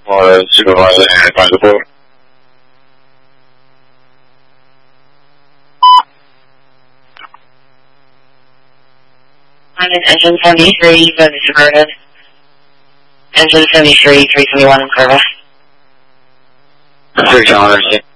or supervisor and advise report. I'm in engine 73, go to Supervis. Engine 73, 321 in service. 3 kilometers.